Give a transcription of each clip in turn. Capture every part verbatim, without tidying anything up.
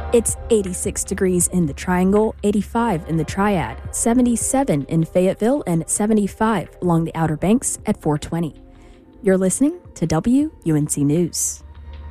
It's eighty-six degrees in the Triangle, eighty-five in the Triad, seventy-seven in Fayetteville, and seventy-five along the Outer Banks at four twenty. You're listening to W U N C News.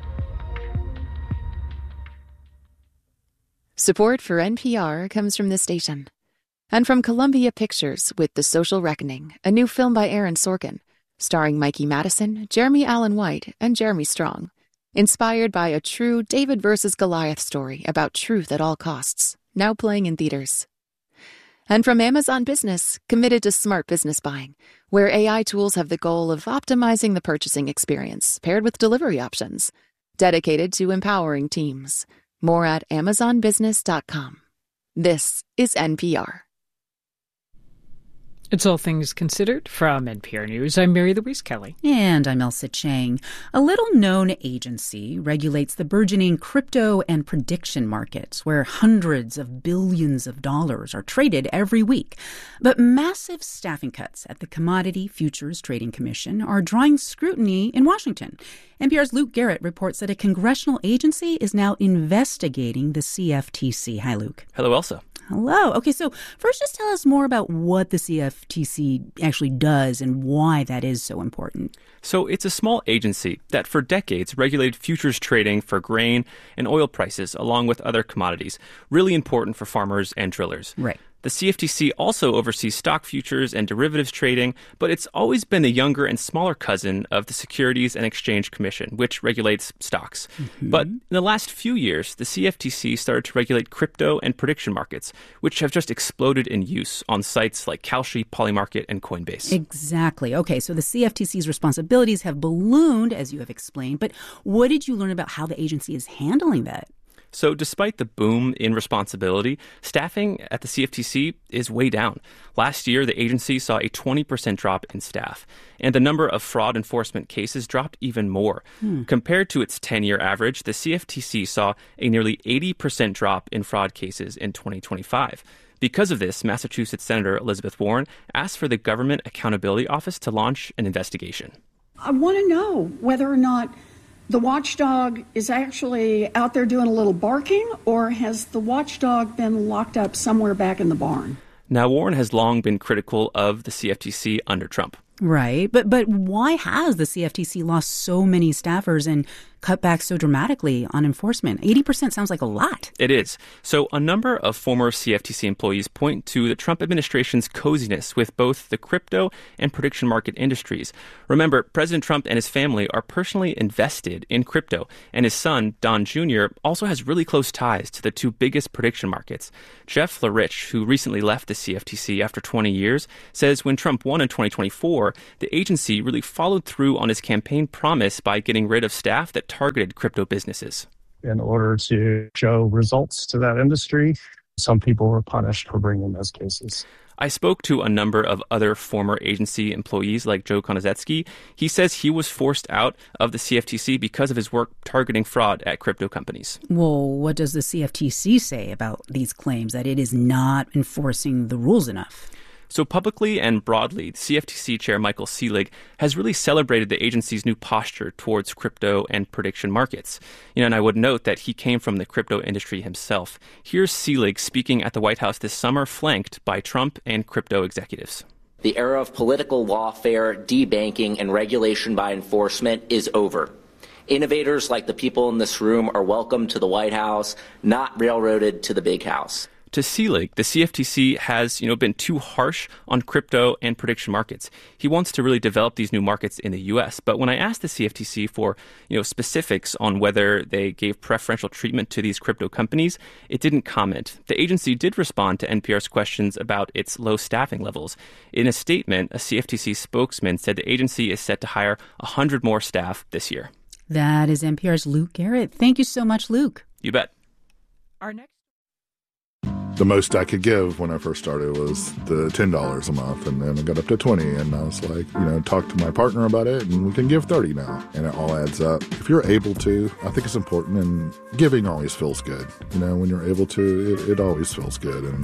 Support for N P R comes from this station. And from Columbia Pictures with The Social Reckoning, a new film by Aaron Sorkin, starring Mikey Madison, Jeremy Allen White, and Jeremy Strong. Inspired by a true David versus Goliath story about truth at all costs, now playing in theaters. And from Amazon Business, committed to smart business buying, where A I tools have the goal of optimizing the purchasing experience paired with delivery options, dedicated to empowering teams. More at amazon business dot com. This is N P R. It's All Things Considered from N P R News. I'm Mary Louise Kelly. And I'm Elsa Chang. A little-known agency regulates the burgeoning crypto and prediction markets, where hundreds of billions of dollars are traded every week. But massive staffing cuts at the Commodity Futures Trading Commission are drawing scrutiny in Washington. N P R's Luke Garrett reports that a congressional agency is now investigating the C F T C. Hi, Luke. Hello, Elsa. Hello. Okay, so first just tell us more about what the C F T C actually does and why that is so important. So it's a small agency that for decades regulated futures trading for grain and oil prices along with other commodities, really important for farmers and drillers. Right. The C F T C also oversees stock futures and derivatives trading, but it's always been the younger and smaller cousin of the Securities and Exchange Commission, which regulates stocks. Mm-hmm. But in the last few years, the C F T C started to regulate crypto and prediction markets, which have just exploded in use on sites like Kalshi, Polymarket, and Coinbase. Exactly. Okay, so the C F T C's responsibilities have ballooned, as you have explained, but what did you learn about how the agency is handling that? So despite the boom in responsibility, staffing at the C F T C is way down. Last year, the agency saw a twenty percent drop in staff, and the number of fraud enforcement cases dropped even more. Hmm. Compared to its ten-year average, the C F T C saw a nearly eighty percent drop in fraud cases in twenty twenty-five. Because of this, Massachusetts Senator Elizabeth Warren asked for the Government Accountability Office to launch an investigation. I want to know whether or not the watchdog is actually out there doing a little barking, or has the watchdog been locked up somewhere back in the barn? Now, Warren has long been critical of the C F T C under Trump. Right. But but why has the C F T C lost so many staffers and cut back so dramatically on enforcement? eighty percent sounds like a lot. It is. So a number of former C F T C employees point to the Trump administration's coziness with both the crypto and prediction market industries. Remember, President Trump and his family are personally invested in crypto, and his son, Don Junior, also has really close ties to the two biggest prediction markets. Jeff Florich, who recently left the C F T C after twenty years, says when Trump won in twenty twenty-four, the agency really followed through on his campaign promise by getting rid of staff that targeted crypto businesses. In order to show results to that industry, some people were punished for bringing those cases. I spoke to a number of other former agency employees like Joe Konozetsky. He says he was forced out of the C F T C because of his work targeting fraud at crypto companies. Well, what does the C F T C say about these claims that it is not enforcing the rules enough? So publicly and broadly, C F T C Chair Michael Seelig has really celebrated the agency's new posture towards crypto and prediction markets. You know, and I would note that he came from the crypto industry himself. Here's Seelig speaking at the White House this summer, flanked by Trump and crypto executives. The era of political lawfare, debanking, and regulation by enforcement is over. Innovators like the people in this room are welcome to the White House, not railroaded to the big house. To Seelig, the C F T C has, you know, been too harsh on crypto and prediction markets. He wants to really develop these new markets in the U S. But when I asked the C F T C for, you know, specifics on whether they gave preferential treatment to these crypto companies, it didn't comment. The agency did respond to N P R's questions about its low staffing levels. In a statement, a C F T C spokesman said the agency is set to hire one hundred more staff this year. That is N P R's Luke Garrett. Thank you so much, Luke. You bet. Our next The most I could give when I first started was the ten dollars a month, and then I got up to twenty, and I was like, you know, talked to my partner about it, and we can give thirty now, and it all adds up. If you're able to, I think it's important, and giving always feels good. You know, when you're able to, it, it always feels good, and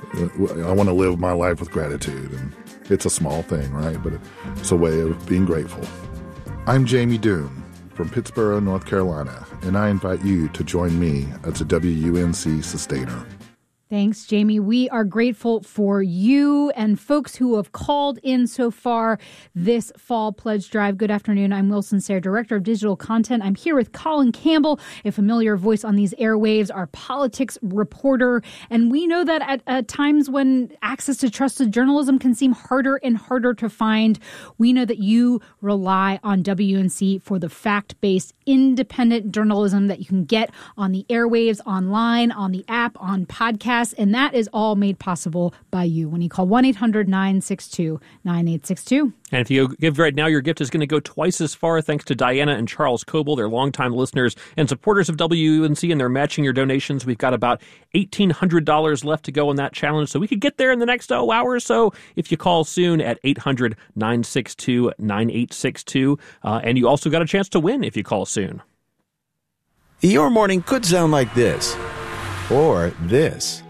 I want to live my life with gratitude, and it's a small thing, right? But it's a way of being grateful. I'm Jamie Doon from Pittsburgh, North Carolina, and I invite you to join me as a W U N C Sustainer. Thanks, Jamie. We are grateful for you and folks who have called in so far this fall pledge drive. Good afternoon. I'm Wilson Sayre, Director of Digital Content. I'm here with Colin Campbell, a familiar voice on these airwaves, our politics reporter. And we know that at, at times when access to trusted journalism can seem harder and harder to find, we know that you rely on W U N C for the fact-based, independent journalism that you can get on the airwaves, online, on the app, on podcasts. And that is all made possible by you when you call one eight hundred nine six two nine eight six two. And if you give right now, your gift is going to go twice as far thanks to Diana and Charles Coble. They're longtime listeners and supporters of W U N C, and they're matching your donations. We've got about eighteen hundred dollars left to go on that challenge, so we could get there in the next oh, hour or so if you call soon at eight hundred nine six two nine eight six two. Uh, and you also got a chance to win if you call soon. Your morning could sound like this, or this.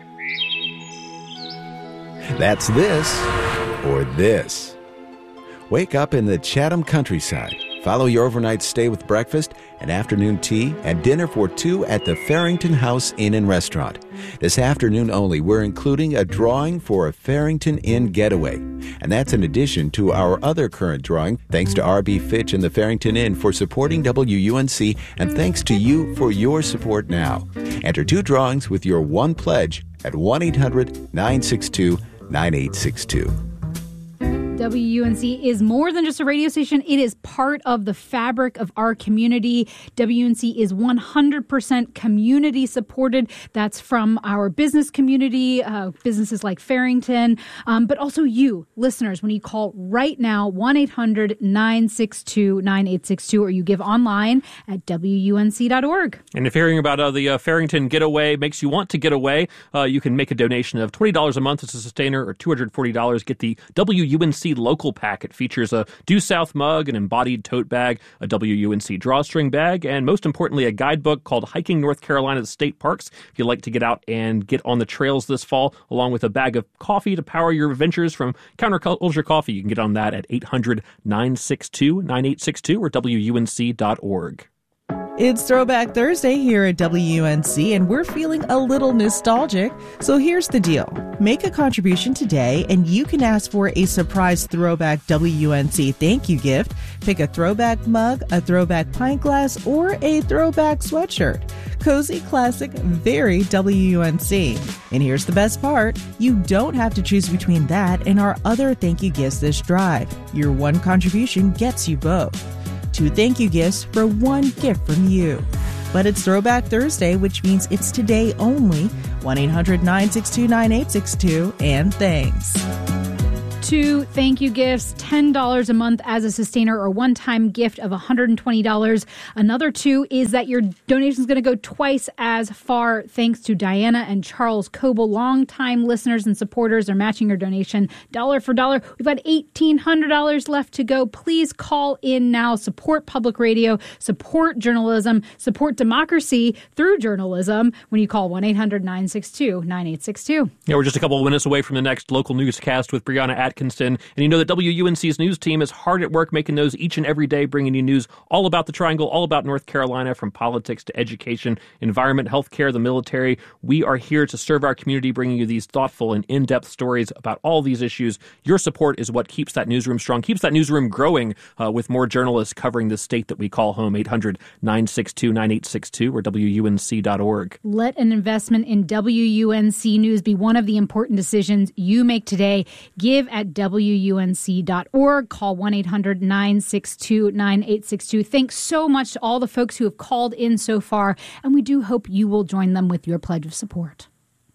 That's this, or this. Wake up in the Chatham countryside. Follow your overnight stay with breakfast and afternoon tea and dinner for two at the Farrington House Inn and Restaurant. This afternoon only, we're including a drawing for a Farrington Inn getaway. And that's in addition to our other current drawing, thanks to R B Fitch and the Farrington Inn for supporting W U N C, and thanks to you for your support now. Enter two drawings with your one pledge at one eight hundred nine six two nine eight six two. W U N C is more than just a radio station. It is part of the fabric of our community. W U N C is one hundred percent community supported. That's from our business community, uh, businesses like Farrington, um, but also you, listeners, when you call right now, one eight hundred nine six two nine eight six two, or you give online at W U N C dot org. And if you're hearing about uh, the uh, Farrington getaway makes you want to get away, uh, you can make a donation of twenty dollars a month as a sustainer or two hundred forty dollars. Get the W U N C local pack. It features a Due South mug, an embodied tote bag, a W U N C drawstring bag, and most importantly, a guidebook called Hiking North Carolina's State Parks. If you'd like to get out and get on the trails this fall, along with a bag of coffee to power your adventures from Counterculture Coffee, you can get on that at eight hundred nine six two nine eight six two or W U N C dot org. It's Throwback Thursday here at W U N C, and we're feeling a little nostalgic. So here's the deal. Make a contribution today, and you can ask for a surprise Throwback W U N C thank you gift. Pick a throwback mug, a throwback pint glass, or a throwback sweatshirt. Cozy, classic, very W U N C. And here's the best part. You don't have to choose between that and our other thank you gifts this drive. Your one contribution gets you both. Two thank you gifts for one gift from you. But it's Throwback Thursday, which means it's today only. one eight hundred nine six two nine eight six two, and thanks. Two thank you gifts, ten dollars a month as a sustainer, or one-time gift of one hundred twenty dollars. Another two is that your donation is going to go twice as far thanks to Diana and Charles Coble, longtime listeners and supporters. They're matching your donation dollar for dollar. We've got eighteen hundred dollars left to go. Please call in now. Support public radio, support journalism, support democracy through journalism when you call one eight hundred nine six two nine eight six two. Yeah, we're just a couple of minutes away from the next local newscast with Brianna Atkinson. And you know that W U N C's news team is hard at work making those each and every day, bringing you news all about the Triangle, all about North Carolina, from politics to education, environment, healthcare, the military. We are here to serve our community, bringing you these thoughtful and in-depth stories about all these issues. Your support is what keeps that newsroom strong, keeps that newsroom growing uh, with more journalists covering the state that we call home. eight hundred nine six two nine eight six two or W U N C dot org. Let an investment in W U N C News be one of the important decisions you make today. Give at W U N C dot org. Call one eight hundred nine six two nine eight six two. Thanks so much to all the folks who have called in so far, and we do hope you will join them with your pledge of support.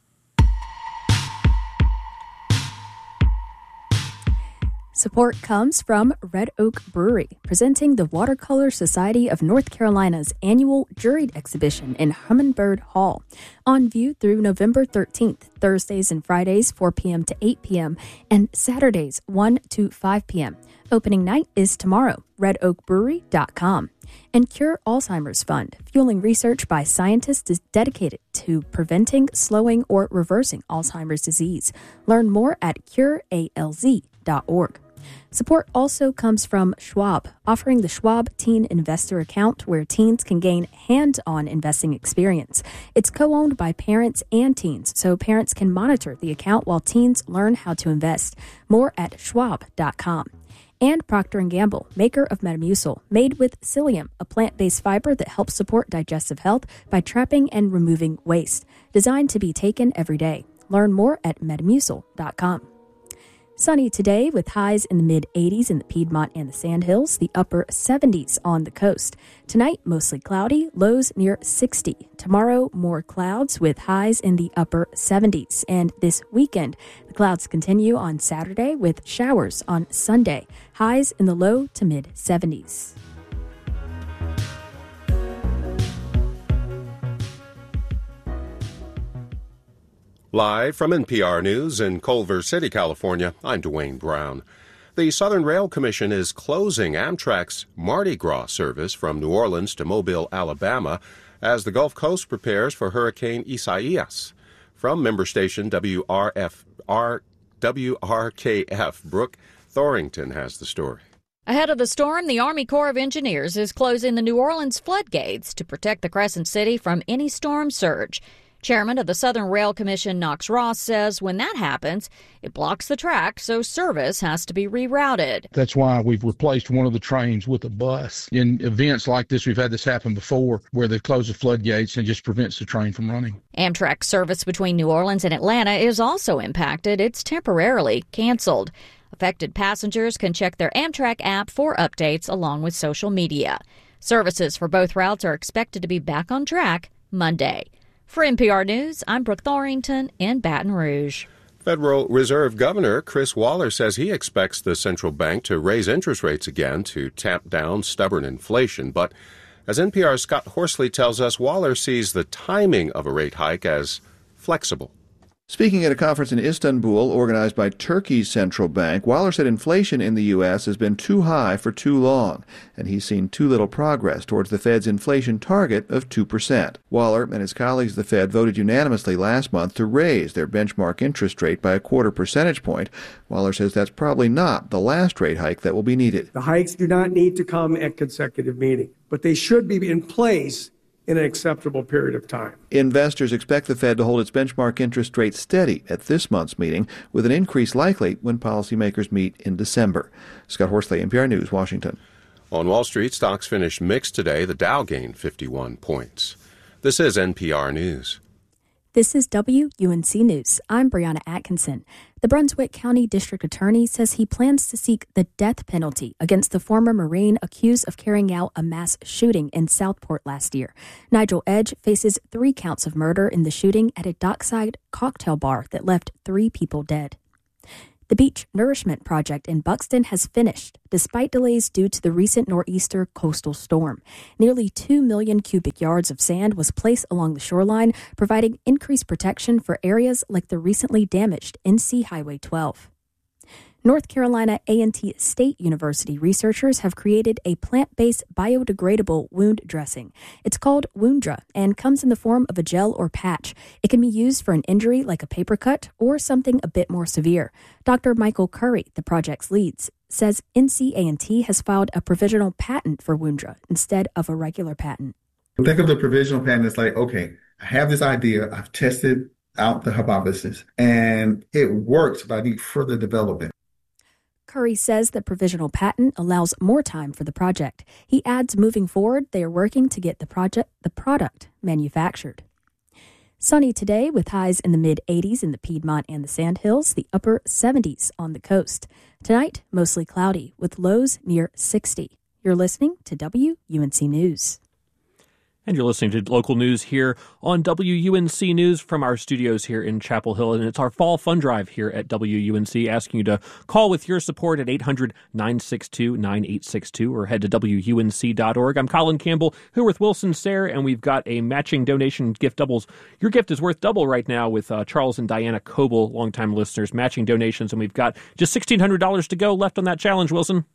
Support comes from Red Oak Brewery, presenting the Watercolor Society of North Carolina's annual juried exhibition in Hummingbird Hall. On view through November thirteenth, Thursdays and Fridays four p.m. to eight p.m. and Saturdays one to five p.m. Opening night is tomorrow. red oak brewery dot com. And Cure Alzheimer's Fund, fueling research by scientists is dedicated to preventing, slowing, or reversing Alzheimer's disease. Learn more at cure A L Z dot org. Support also comes from Schwab, offering the Schwab Teen Investor Account where teens can gain hands-on investing experience. It's co-owned by parents and teens, so parents can monitor the account while teens learn how to invest. More at schwab dot com. And Procter and Gamble, maker of Metamucil, made with psyllium, a plant-based fiber that helps support digestive health by trapping and removing waste. Designed to be taken every day. Learn more at metamucil dot com. Sunny today with highs in the mid-eighties in the Piedmont and the Sandhills, the upper seventies on the coast. Tonight, mostly cloudy, lows near sixty. Tomorrow, more clouds with highs in the upper seventies. And this weekend, the clouds continue on Saturday with showers on Sunday. Highs in the low to mid-seventies. Live from N P R News in Culver City, California, I'm Dwayne Brown. The Southern Rail Commission is closing Amtrak's Mardi Gras service from New Orleans to Mobile, Alabama, as the Gulf Coast prepares for Hurricane Isaias. From member station W R F R W R K F, Brooke Thorington has the story. Ahead of the storm, the Army Corps of Engineers is closing the New Orleans floodgates to protect the Crescent City from any storm surge. Chairman of the Southern Rail Commission, Knox Ross, says when that happens, it blocks the track, so service has to be rerouted. That's why we've replaced one of the trains with a bus. In events like this, we've had this happen before, where they close the floodgates and just prevents the train from running. Amtrak service between New Orleans and Atlanta is also impacted. It's temporarily canceled. Affected passengers can check their Amtrak app for updates along with social media. Services for both routes are expected to be back on track Monday. For N P R News, I'm Brooke Thorington in Baton Rouge. Federal Reserve Governor Chris Waller says he expects the central bank to raise interest rates again to tamp down stubborn inflation. But as N P R's Scott Horsley tells us, Waller sees the timing of a rate hike as flexible. Speaking at a conference in Istanbul organized by Turkey's central bank, Waller said inflation in the U S has been too high for too long, and he's seen too little progress towards the Fed's inflation target of two percent. Waller and his colleagues at the Fed voted unanimously last month to raise their benchmark interest rate by a quarter percentage point. Waller says that's probably not the last rate hike that will be needed. The hikes do not need to come at consecutive meetings, but they should be in place in an acceptable period of time. Investors expect the Fed to hold its benchmark interest rate steady at this month's meeting, with an increase likely when policymakers meet in December. Scott Horsley, N P R News, Washington. On Wall Street, stocks finished mixed today. The Dow gained fifty-one points. This is N P R News. This is W U N C News. I'm Brianna Atkinson. The Brunswick County District Attorney says he plans to seek the death penalty against the former Marine accused of carrying out a mass shooting in Southport last year. Nigel Edge faces three counts of murder in the shooting at a dockside cocktail bar that left three people dead. The Beach Nourishment Project in Buxton has finished, despite delays due to the recent nor'easter coastal storm. Nearly two million cubic yards of sand was placed along the shoreline, providing increased protection for areas like the recently damaged N C Highway twelve. North Carolina A and T State University researchers have created a plant-based biodegradable wound dressing. It's called Woundra and comes in the form of a gel or patch. It can be used for an injury like a paper cut or something a bit more severe. Doctor Michael Curry, the project's lead, says N C A and T has filed a provisional patent for Woundra instead of a regular patent. Think of the provisional patent as like, okay, I have this idea, I've tested out the hypothesis, and it works, but I need further development. Curry says the provisional patent allows more time for the project. He adds moving forward, they are working to get the project, the product manufactured. Sunny today with highs in the mid-eighties in the Piedmont and the Sandhills, the upper seventies on the coast. Tonight, mostly cloudy with lows near sixty. You're listening to W U N C News. And you're listening to local news here on W U N C News from our studios here in Chapel Hill. And it's our fall fund drive here at W U N C, asking you to call with your support at eight hundred, nine six two, nine eight six two or head to W U N C dot org. I'm Colin Campbell here with Wilson Sayre, and we've got a matching donation gift doubles. Your gift is worth double right now with uh, Charles and Diana Coble, longtime listeners, matching donations. And we've got just sixteen hundred dollars to go left on that challenge, Wilson.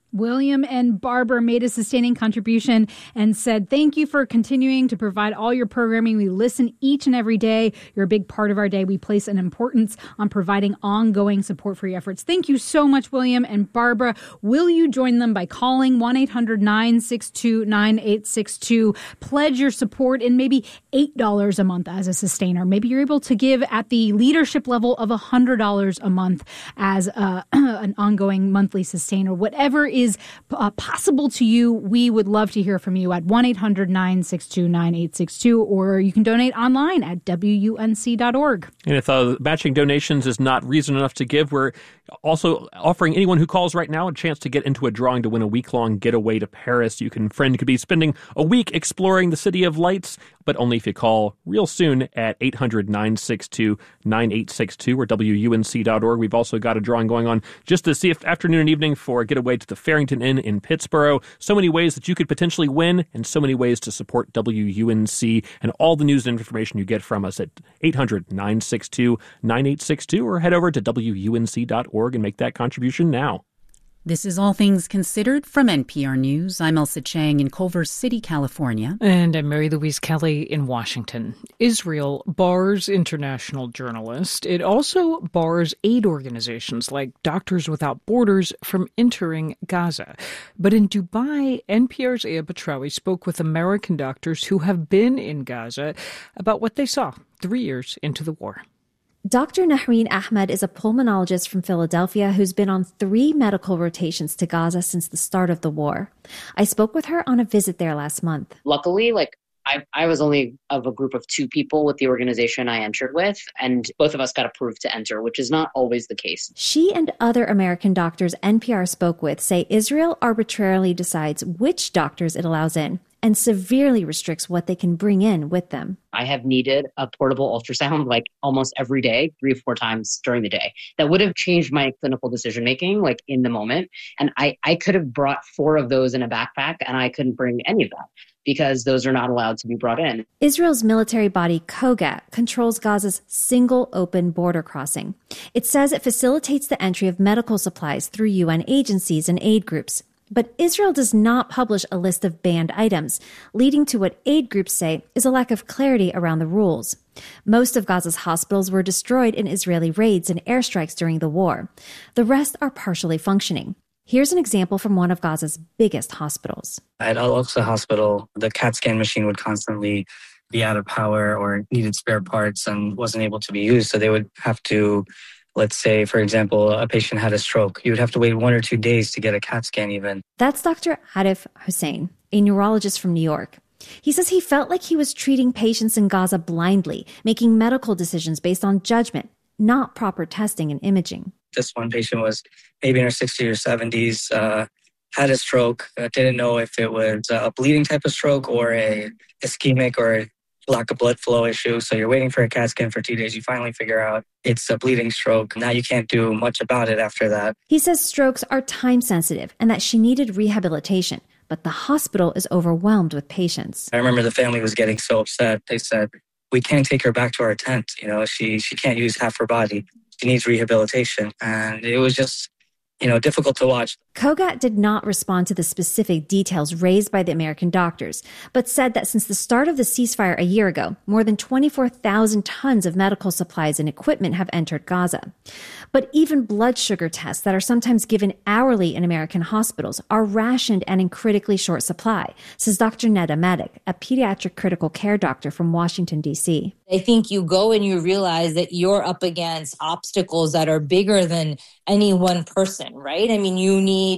William and Barbara made a sustaining contribution and said, thank you for continuing to provide all your programming. We listen each and every day. You're a big part of our day. We place an importance on providing ongoing support for your efforts. Thank you so much, William and Barbara. Will you join them by calling one eight hundred nine six two nine eight six two? Pledge your support in maybe eight dollars a month as a sustainer. Maybe you're able to give at the leadership level of one hundred dollars a month as a, an ongoing monthly sustainer. Whatever is uh, possible to you, we would love to hear from you at one eight hundred nine six two nine eight six two, or you can donate online at W U N C dot org. And if uh, matching donations is not reason enough to give, we're also offering anyone who calls right now a chance to get into a drawing to win a week-long getaway to Paris. You can, friend could be spending a week exploring the City of Lights, but only if you call real soon at eight hundred nine six two nine eight six two or W U N C dot org. We've also got a drawing going on just this afternoon and evening for a getaway to the Farrington Inn in Pittsburgh. So many ways that you could potentially win and so many ways to support W U N C and all the news and information you get from us at eight hundred nine six two nine eight six two or head over to W U N C dot org and make that contribution now. This is All Things Considered from N P R News. I'm Elsa Chang in Culver City, California. And I'm Mary Louise Kelly in Washington. Israel bars international journalists. It also bars aid organizations like Doctors Without Borders from entering Gaza. But in Dubai, N P R's Aya Batrawi spoke with American doctors who have been in Gaza about what they saw three years into the war. Doctor Nahreen Ahmed is a pulmonologist from Philadelphia who's been on three medical rotations to Gaza since the start of the war. I spoke with her on a visit there last month. Luckily, like I, I was only of a group of two people with the organization I entered with, and both of us got approved to enter, which is not always the case. She and other American doctors N P R spoke with say Israel arbitrarily decides which doctors it allows in and severely restricts what they can bring in with them. I have needed a portable ultrasound like almost every day, three or four times during the day. That would have changed my clinical decision-making like in the moment. And I, I could have brought four of those in a backpack and I couldn't bring any of that because those are not allowed to be brought in. Israel's military body, Kogat, controls Gaza's single open border crossing. It says it facilitates the entry of medical supplies through U N agencies and aid groups. But Israel does not publish a list of banned items, leading to what aid groups say is a lack of clarity around the rules. Most of Gaza's hospitals were destroyed in Israeli raids and airstrikes during the war. The rest are partially functioning. Here's an example from one of Gaza's biggest hospitals. At Al-Aqsa Hospital, the CAT scan machine would constantly be out of power or needed spare parts and wasn't able to be used, so they would have to Let's say, for example, a patient had a stroke. You would have to wait one or two days to get a CAT scan even. That's Doctor Arif Hussein, a neurologist from New York. He says he felt like he was treating patients in Gaza blindly, making medical decisions based on judgment, not proper testing and imaging. This one patient was maybe in her sixties or seventies, uh, had a stroke, uh, didn't know if it was a bleeding type of stroke or a ischemic or a lack of blood flow issue. So you're waiting for a CAT scan for two days. You finally figure out it's a bleeding stroke. Now you can't do much about it after that. He says strokes are time sensitive and that she needed rehabilitation, but the hospital is overwhelmed with patients. I remember the family was getting so upset. They said, we can't take her back to our tent. You know, she, she can't use half her body. She needs rehabilitation. And it was just, you know, difficult to watch. Kogat did not respond to the specific details raised by the American doctors, but said that since the start of the ceasefire a year ago, more than twenty-four thousand tons of medical supplies and equipment have entered Gaza. But even blood sugar tests that are sometimes given hourly in American hospitals are rationed and in critically short supply, says Doctor Neda Madik, a pediatric critical care doctor from Washington, D C. I think you go and you realize that you're up against obstacles that are bigger than any one person, right? I mean, you need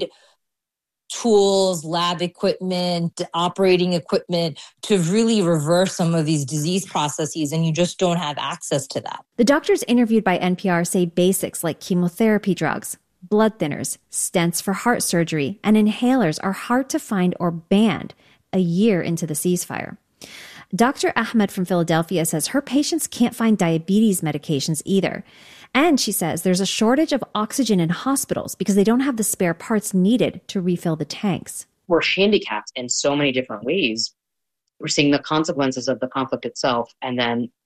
tools, lab equipment, operating equipment to really reverse some of these disease processes, and you just don't have access to that. The doctors interviewed by N P R say basics like chemotherapy drugs, blood thinners, stents for heart surgery, and inhalers are hard to find or banned a year into the ceasefire. Doctor Ahmed from Philadelphia says her patients can't find diabetes medications either. And she says there's a shortage of oxygen in hospitals because they don't have the spare parts needed to refill the tanks. We're handicapped in so many different ways. We're seeing the consequences of the conflict itself, and then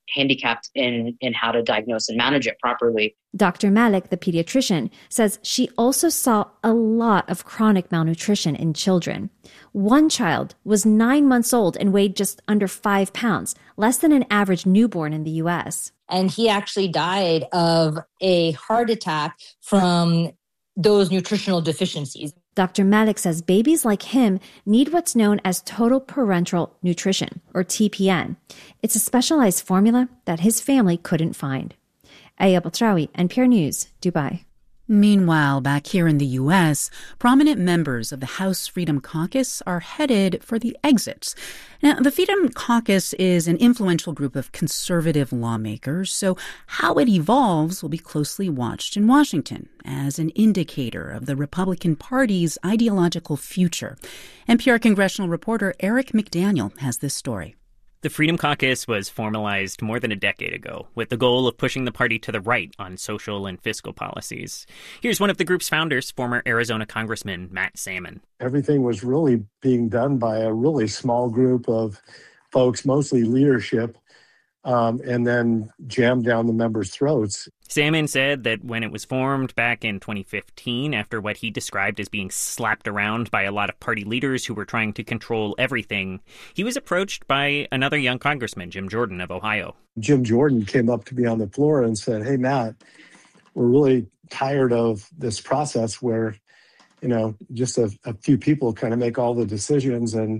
handicapped in, in how to diagnose and manage it properly. Doctor Malik, the pediatrician, says she also saw a lot of chronic malnutrition in children. One child was nine months old and weighed just under five pounds, less than an average newborn in the U S. And he actually died of a heart attack from those nutritional deficiencies. Doctor Malik says babies like him need what's known as total parenteral nutrition, or T P N. It's a specialized formula that his family couldn't find. Aya Batrawi, N P R News, Dubai. Meanwhile, back here in the U S, prominent members of the House Freedom Caucus are headed for the exits. Now, the Freedom Caucus is an influential group of conservative lawmakers, so how it evolves will be closely watched in Washington as an indicator of the Republican Party's ideological future. N P R congressional reporter Eric McDaniel has this story. The Freedom Caucus was formalized more than a decade ago with the goal of pushing the party to the right on social and fiscal policies. Here's one of the group's founders, former Arizona Congressman Matt Salmon. Everything was really being done by a really small group of folks, mostly leadership, um, and then jammed down the members' throats. Salmon said that when it was formed back in twenty fifteen, after what he described as being slapped around by a lot of party leaders who were trying to control everything, he was approached by another young congressman, Jim Jordan of Ohio. Jim Jordan came up to me on the floor and said, "Hey, Matt, we're really tired of this process where, you know, just a, a few people kind of make all the decisions, and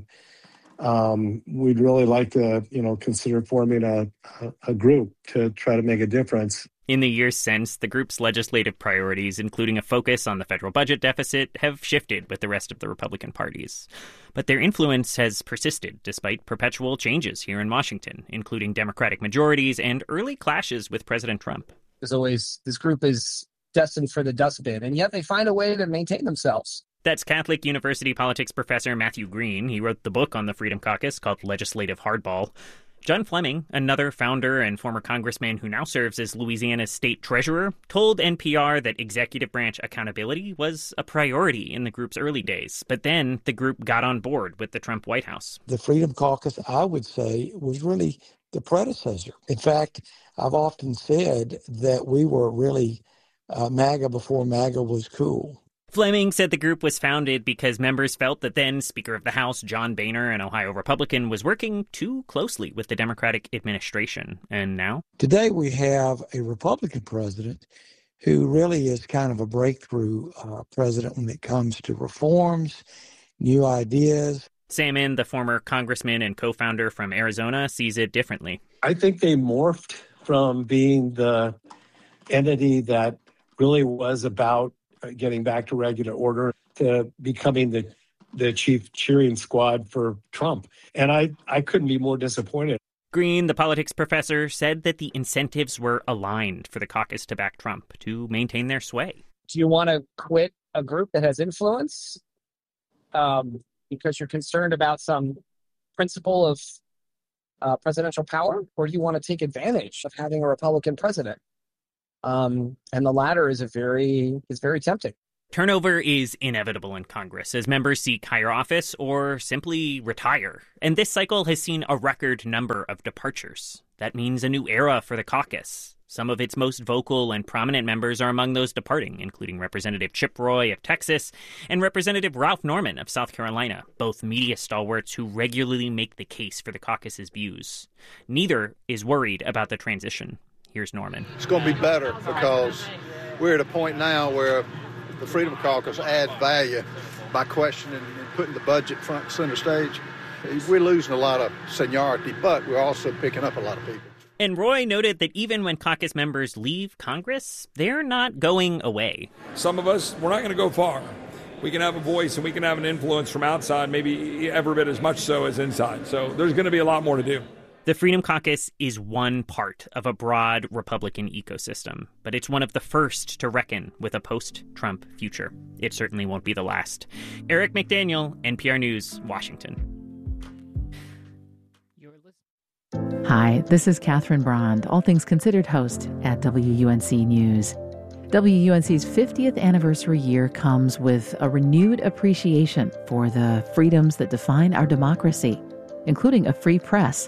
um, we'd really like to, you know, consider forming a, a, a group to try to make a difference." In the years since, the group's legislative priorities, including a focus on the federal budget deficit, have shifted with the rest of the Republican parties. But their influence has persisted despite perpetual changes here in Washington, including Democratic majorities and early clashes with President Trump. There's always, this group is destined for the dustbin, and yet they find a way to maintain themselves. That's Catholic University politics professor Matthew Green. He wrote the book on the Freedom Caucus called Legislative Hardball. John Fleming, another founder and former congressman who now serves as Louisiana's state treasurer, told N P R that executive branch accountability was a priority in the group's early days. But then the group got on board with the Trump White House. The Freedom Caucus, I would say, was really the predecessor. In fact, I've often said that we were really uh, MAGA before MAGA was cool. Fleming said the group was founded because members felt that then Speaker of the House John Boehner, an Ohio Republican, was working too closely with the Democratic administration. And now? Today we have a Republican president who really is kind of a breakthrough uh, president when it comes to reforms, new ideas. Salmon, the former congressman and co-founder from Arizona, sees it differently. I think they morphed from being the entity that really was about getting back to regular order to becoming the the chief cheering squad for Trump. And I, I couldn't be more disappointed. Green, the politics professor, said that the incentives were aligned for the caucus to back Trump to maintain their sway. Do you want to quit a group that has influence um, because you're concerned about some principle of uh, presidential power? Or do you want to take advantage of having a Republican president? Um, and the latter is a very is very tempting. Turnover is inevitable in Congress as members seek higher office or simply retire. And this cycle has seen a record number of departures. That means a new era for the caucus. Some of its most vocal and prominent members are among those departing, including Representative Chip Roy of Texas and Representative Ralph Norman of South Carolina, both media stalwarts who regularly make the case for the caucus's views. Neither is worried about the transition. Here's Norman. It's going to be better because we're at a point now where the Freedom Caucus adds value by questioning and putting the budget front and center stage. We're losing a lot of seniority, but we're also picking up a lot of people. And Roy noted that even when caucus members leave Congress, they're not going away. Some of us, we're not going to go far. We can have a voice and we can have an influence from outside, maybe every bit as much so as inside. So there's going to be a lot more to do. The Freedom Caucus is one part of a broad Republican ecosystem, but it's one of the first to reckon with a post-Trump future. It certainly won't be the last. Eric McDaniel, N P R News, Washington. Hi, this is Catherine Brand, All Things Considered host at W U N C News. W U N C's fiftieth anniversary year comes with a renewed appreciation for the freedoms that define our democracy, including a free press.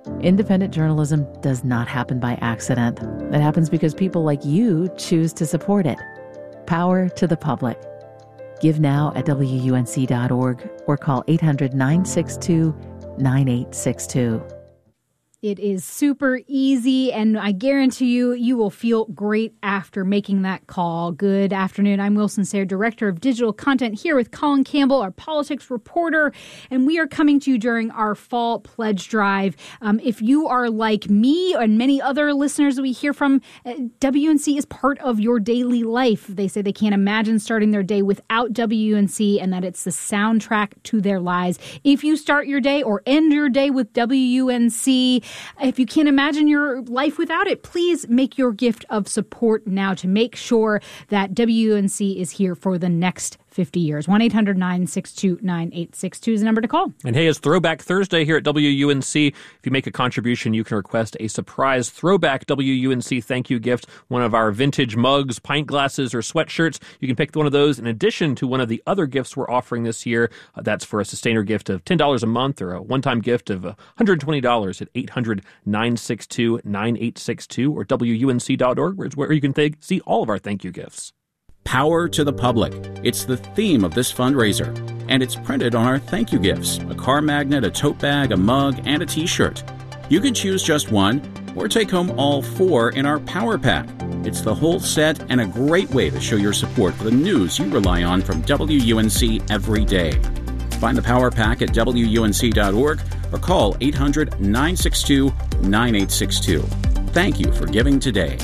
Independent journalism does not happen by accident. It happens because people like you choose to support it. Power to the public. Give now at W U N C dot org or call eight hundred, nine six two, nine eight six two. It is super easy, and I guarantee you, you will feel great after making that call. Good afternoon. I'm Wilson Sayre, Director of Digital Content, here with Colin Campbell, our politics reporter, and we are coming to you during our fall pledge drive. Um, if you are like me and many other listeners that we hear from, uh, W U N C is part of your daily life. They say they can't imagine starting their day without W U N C, and that it's the soundtrack to their lives. If you start your day or end your day with W U N C, if you can't imagine your life without it, please make your gift of support now to make sure that W U N C is here for the next fifty years. one eight hundred, nine six two, nine eight six two is the number to call. And hey, it's Throwback Thursday here at W U N C. If you make a contribution, you can request a surprise throwback W U N C thank you gift, one of our vintage mugs, pint glasses, or sweatshirts. You can pick one of those in addition to one of the other gifts we're offering this year. Uh, that's for a sustainer gift of ten dollars a month or a one-time gift of one hundred twenty dollars at eight hundred, nine six two, nine eight six two or W U N C dot org, where you can th- see all of our thank you gifts. Power to the public. It's the theme of this fundraiser, and it's printed on our thank you gifts, a car magnet, a tote bag, a mug, and a t-shirt. You can choose just one or take home all four in our Power Pack. It's the whole set and a great way to show your support for the news you rely on from W U N C every day. Find the Power Pack at W U N C dot org or call eight hundred, nine six two, nine eight six two. Thank you for giving today.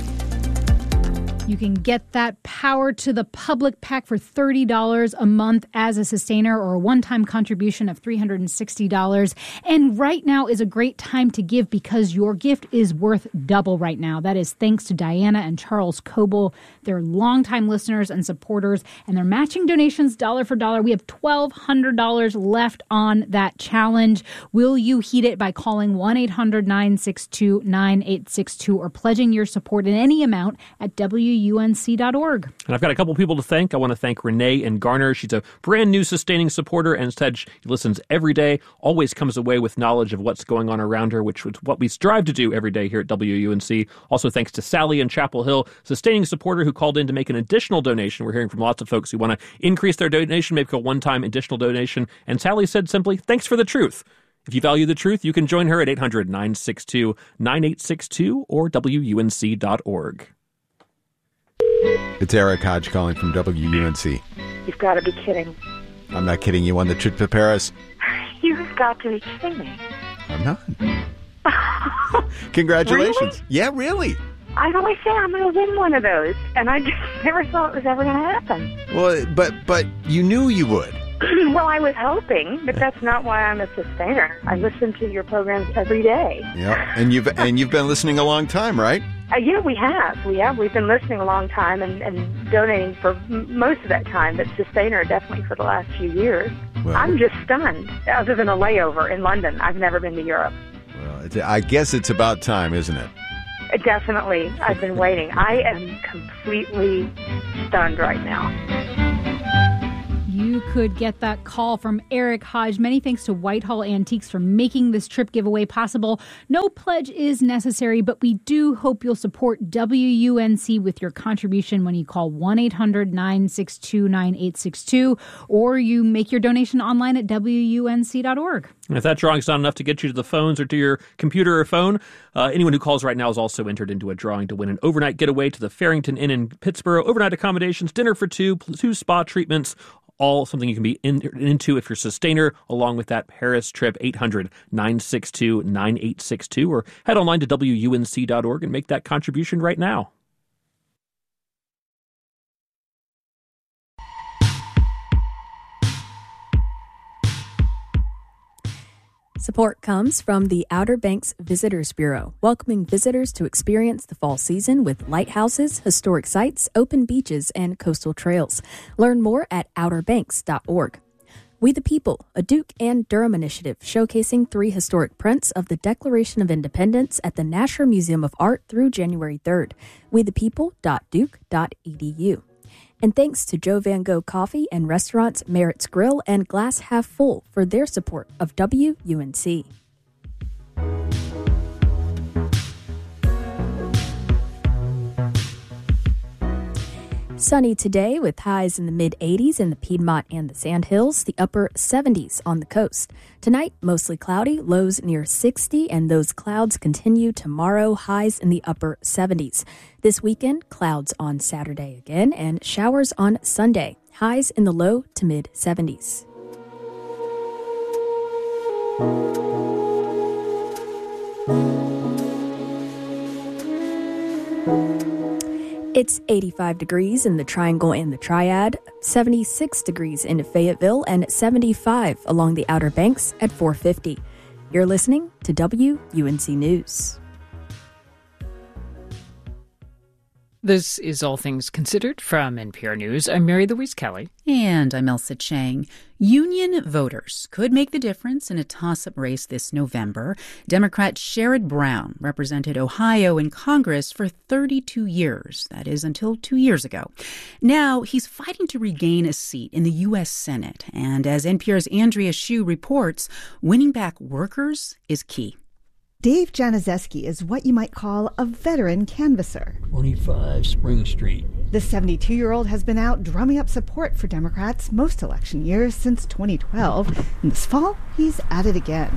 You can get that Power to the Public pack for thirty dollars a month as a sustainer or a one-time contribution of three hundred sixty dollars. And right now is a great time to give because your gift is worth double right now. That is thanks to Diana and Charles Coble. They're longtime listeners and supporters, and they're matching donations dollar for dollar. We have twelve hundred dollars left on that challenge. Will you heed it by calling one eight hundred, nine six two, nine eight six two or pledging your support in any amount at W U N C dot org. And I've got a couple people to thank. I want to thank Renee in Garner. She's a brand new sustaining supporter and said she listens every day, always comes away with knowledge of what's going on around her, which is what we strive to do every day here at W U N C. Also thanks to Sally in Chapel Hill, sustaining supporter who called in to make an additional donation. We're hearing from lots of folks who want to increase their donation, maybe a one-time additional donation. And Sally said simply, thanks for the truth. If you value the truth, you can join her at eight hundred, nine six two, nine eight six two or W U N C dot org. It's Eric Hodge calling from W U N C. You've got to be kidding. I'm not kidding. You won the trip to Paris. You've got to be kidding me. I'm not. Congratulations. Really? Yeah, really. I always say I'm going to win one of those, and I just never thought it was ever going to happen. Well, but but you knew you would. Well, I was hoping, but that's not why I'm a sustainer. I listen to your programs every day. Yeah, and you've and you've been listening a long time, right? Uh, yeah, we have. We have. We've been listening a long time and, and donating for m- most of that time, but sustainer definitely for the last few years. Well, I'm just stunned. Other than a layover in London, I've never been to Europe. Well, it's, I guess it's about time, isn't it? Uh, definitely. I've been waiting. I am completely stunned right now. You could get that call from Eric Hodge. Many thanks to Whitehall Antiques for making this trip giveaway possible. No pledge is necessary, but we do hope you'll support W U N C with your contribution when you call one eight hundred, nine six two, nine eight six two or you make your donation online at W U N C dot org. And if that drawing's not enough to get you to the phones or to your computer or phone, uh, anyone who calls right now is also entered into a drawing to win an overnight getaway to the Farrington Inn in Pittsburgh. Overnight accommodations, dinner for two, two spa treatments, all something you can be in, into if you're a sustainer, along with that Paris trip. Eight hundred, nine six two, nine eight six two or head online to W U N C dot org and make that contribution right now. Support comes from the Outer Banks Visitors Bureau, welcoming visitors to experience the fall season with lighthouses, historic sites, open beaches, and coastal trails. Learn more at outer banks dot org. We the People, a Duke and Durham initiative showcasing three historic prints of the Declaration of Independence at the Nasher Museum of Art through January third. we the people dot duke dot e d u. And thanks to Joe Van Gogh Coffee and Restaurants, Merritt's Grill, and Glass Half Full for their support of W U N C. Sunny today with highs in the mid eighties in the Piedmont and the Sandhills, the upper seventies on the coast. Tonight, mostly cloudy, lows near sixty, and those clouds continue tomorrow, highs in the upper seventies. This weekend, clouds on Saturday again and showers on Sunday, highs in the low to mid seventies. It's eighty-five degrees in the Triangle and the Triad, seventy-six degrees in Fayetteville, and seventy-five along the Outer Banks at four fifty. You're listening to W U N C News. This is All Things Considered from N P R News. I'm Mary Louise Kelly. And I'm Elsa Chang. Union voters could make the difference in a toss-up race this November. Democrat Sherrod Brown represented Ohio in Congress for thirty-two years. That is until two years ago. Now he's fighting to regain a seat in the U S Senate. And as N P R's Andrea Hsu reports, winning back workers is key. Dave Januszewski is what you might call a veteran canvasser. twenty-five Spring Street. The seventy-two-year-old has been out drumming up support for Democrats most election years since twenty twelve. And this fall, he's at it again.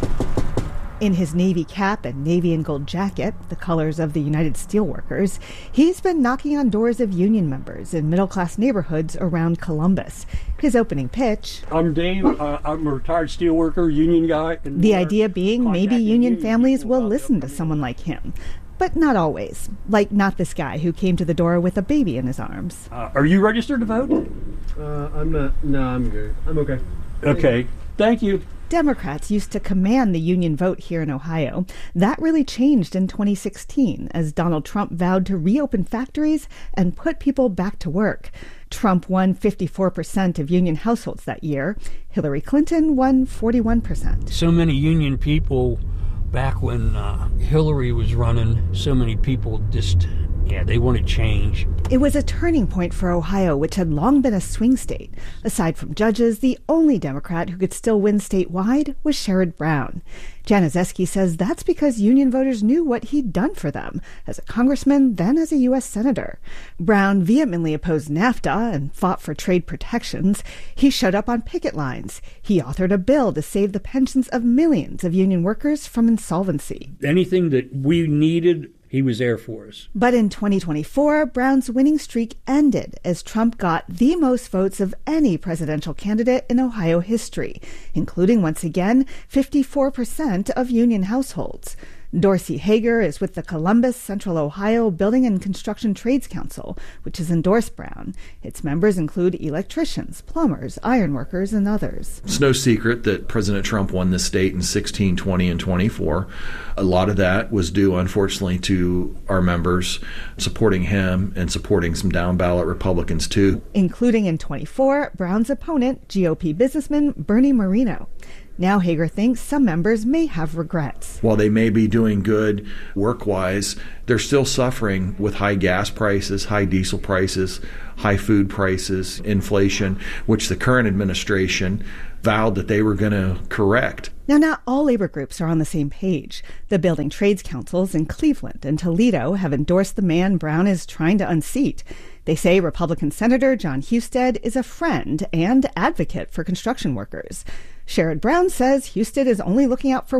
In his Navy cap and Navy and gold jacket, the colors of the United Steelworkers, he's been knocking on doors of union members in middle-class neighborhoods around Columbus. His opening pitch... I'm Dave. Uh, I'm a retired steelworker, union guy. And the idea being maybe union families will listen to someone like him. But not always. Like not this guy who came to the door with a baby in his arms. Uh, are you registered to vote? Uh, I'm not. No, I'm good. I'm okay. Okay. Thank you. Democrats used to command the union vote here in Ohio. That really changed in twenty sixteen as Donald Trump vowed to reopen factories and put people back to work. Trump won fifty-four percent of union households that year. Hillary Clinton won forty-one percent. So many union people back when uh, Hillary was running, so many people just, yeah, they want to change. It was a turning point for Ohio, which had long been a swing state. Aside from judges, the only Democrat who could still win statewide was Sherrod Brown. Januszewski says that's because union voters knew what he'd done for them as a congressman, then as a U S senator. Brown vehemently opposed NAFTA and fought for trade protections. He showed up on picket lines. He authored a bill to save the pensions of millions of union workers from insolvency. Anything that we needed, he was there for us. But in twenty twenty-four, Brown's winning streak ended as Trump got the most votes of any presidential candidate in Ohio history, including, once again, fifty-four percent of union households. Dorsey Hager is with the Columbus Central Ohio Building and Construction Trades Council, which has endorsed Brown. Its members include electricians, plumbers, ironworkers, and others. It's no secret that President Trump won this state in sixteen, twenty, and twenty-four. A lot of that was due, unfortunately, to our members supporting him and supporting some down-ballot Republicans, too. Including in twenty-four, Brown's opponent, G O P businessman Bernie Moreno. Now Hager thinks some members may have regrets. While they may be doing good work-wise, they're still suffering with high gas prices, high diesel prices, high food prices, inflation, which the current administration vowed that they were going to correct. Now, not all labor groups are on the same page. The building trades councils in Cleveland and Toledo have endorsed the man Brown is trying to unseat. They say Republican Senator John Husted is a friend and advocate for construction workers. Sherrod Brown says Husted is only looking out for